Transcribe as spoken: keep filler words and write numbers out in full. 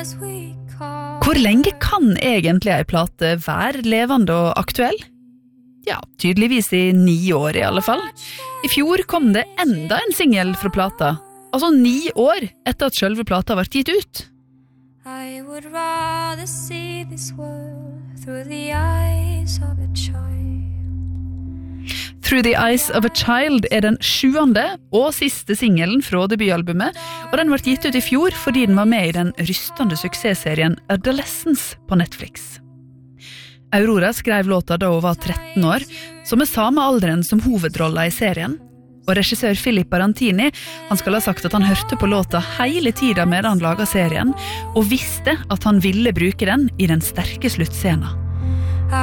Hvor lenge kan egentlig en plate være levende og aktuell? Ja, tydeligvis i ni år i alle fall. I fjor kom det enda en singel fra plata, altså ni år etter at selve plata var gitt ut. I would rather see this world through the eyes of a child. Through the Eyes of a Child er den sjuende og siste singelen fra debutalbumet, og den ble gitt ut i fjor fordi den var med i den rystende suksessserien Adolescence på Netflix. Aurora skrev låta da hun var tretten år, som er samme alderen som hovedrolla i serien. Og regissør Philip Barantini, han skal ha sagt at han hørte på låta hele tiden med han laget serien, og visste at han ville bruke den i den sterke sluttscenen.